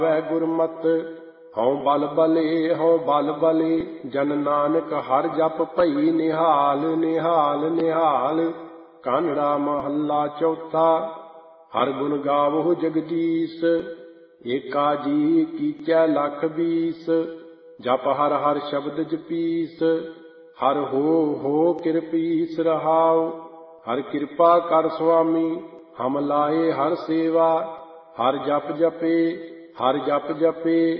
ਵੈ ਗੁਰਮਤਿ। ਹਉ ਬਲ ਬਲੇ ਹਉ ਬਲ ਬਲੇ, ਜਨ ਨਾਨਕ ਹਰਿ ਜਪੁ ਭਈ ਨਿਹਾਲ ਨਿਹਾਲ ਨਿਹਾਲ। ਕਾਨੜਾ ਮਹੱਲਾ ਚੌਥਾ। ਹਰਿ ਗੁਣ ਗਾਵਹੁ ਜਗਦੀਸ਼, ਏਕਾ ਜੀ ਕੀਚੈ ਲਖ ਬੀਸ। ਜਪ ਹਰਿ ਹਰਿ ਸ਼ਬਦ ਜਪੀਸ, ਹਰਿ ਹੋ ਕਿਰਪੀਸ ਰਹਾਉ। ਹਰਿ ਕਿਰਪਾ ਕਰ ਸੁਆਮੀ, ਹਮ ਲਾਏ ਹਰਿ ਸੇਵਾ। ਹਰਿ ਜਪ ਜਪੇ ਹਰਿ ਜਪ ਜਪੇ,